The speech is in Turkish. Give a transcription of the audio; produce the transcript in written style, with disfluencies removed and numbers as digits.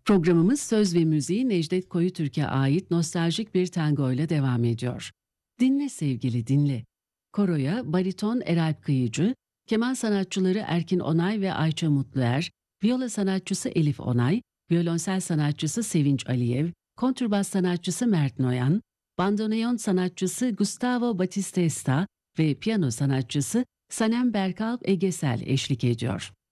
Programımız söz ve müziği Necdet Koyutürk'e ait nostaljik bir tango ile devam ediyor. Dinle sevgili dinle. Koroya bariton Eralp Kıyıcı, keman sanatçıları Erkin Onay ve Ayça Mutluer, viola sanatçısı Elif Onay, violonsel sanatçısı Sevinç Aliyev, kontrbas sanatçısı Mert Noyan, bandoneon sanatçısı Gustavo Batistesta ve piyano sanatçısı Sanem Berkalp Egesel eşlik ediyor.